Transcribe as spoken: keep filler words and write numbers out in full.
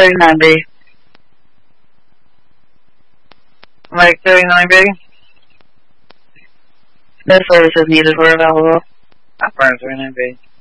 thirty-nine B. Mike thirty-nine B. No services needed were available. Affirmative thirty-nine B.